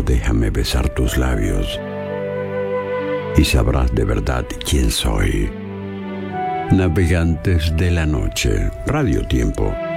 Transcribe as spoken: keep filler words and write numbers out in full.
déjame besar tus labios y sabrás de verdad quién soy. Navegantes de la noche, Radio Tiempo.